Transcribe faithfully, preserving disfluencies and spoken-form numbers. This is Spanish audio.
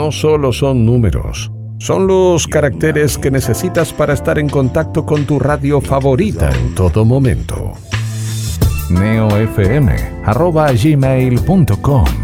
no solo son números, son los caracteres que necesitas para estar en contacto con tu radio favorita en todo momento. neofm arroba gmail punto com